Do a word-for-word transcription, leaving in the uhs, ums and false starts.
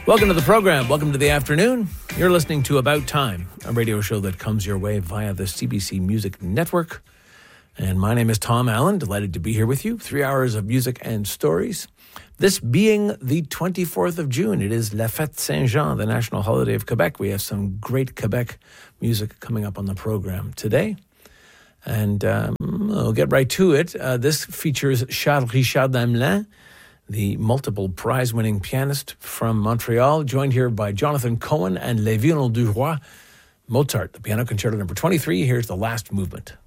Welcome to the program. Welcome to the afternoon. You're listening to About Time, a radio show that comes your way via the C B C Music Network. And my name is Tom Allen. Delighted to be here with you. Three hours of music and stories. This being the twenty-fourth of June, it is La Fête Saint-Jean, the national holiday of Quebec. We have some great Quebec music coming up on the program today. And um, we'll get right to it. Uh, this features Charles Richard Hamelin, the multiple prize-winning pianist from Montreal, joined here by Jonathan Cohen and Les Violons du Roi. Mozart, the Piano Concerto number twenty-three. Here's the last movement.